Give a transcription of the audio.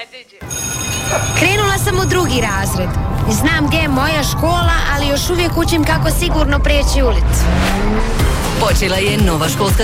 Krenula sam u 2. razred. Znam gdje je moja škola, ali još uvijek učim kako sigurno prijeći ulicu. Počela je nova školska